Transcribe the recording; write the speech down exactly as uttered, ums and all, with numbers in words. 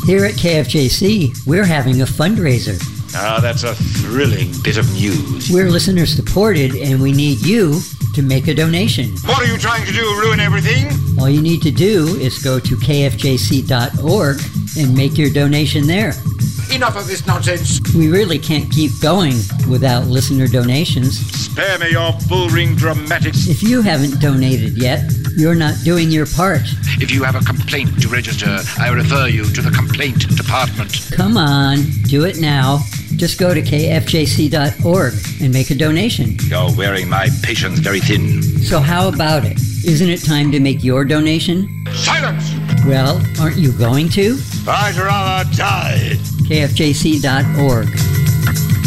Here at K F J C, we're having a fundraiser. Ah, that's a thrilling bit of news. We're listener supported and we need you to make a donation. What are you trying to do, ruin everything? All you need to do is go to K F J C dot org and make your donation there. Enough of this nonsense. We really can't keep going without listener donations. Spare me your bull-ring dramatics. If you haven't donated yet, you're not doing your part. If you have a complaint to register, I refer you to the complaint department. Come on, do it now. Just go to K F J C dot org and make a donation. You're wearing my patience very thin. So how about it? Isn't it time to make your donation? Silence! Well, aren't you going to? I'd rather die. K F J C dot org.